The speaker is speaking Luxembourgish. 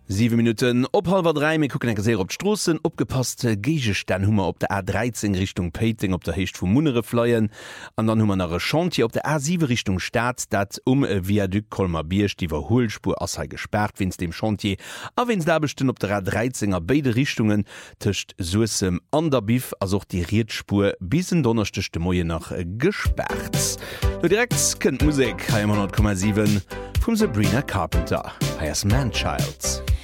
7 Minuten op 3:30 mir gucken sehr op Strossen opgepasst Gegestern hummer op der A13 Richtung Peting op der Hecht vu Munere fleien an dann hummer nach Chantier op der A7 Richtung Staat dat Viadukt Kolmar Biersch die Verholspur as gesperrt wins dem Chantier a wenns da bestin op der A13er beide Richtungen töcht Suem an der Bif as auch die Rietspur bisen donnerstechte Moie nach gesperrt. Du direkt kennt Musik 100,7 vum Sabrina Carpenter. Heiers Manchild.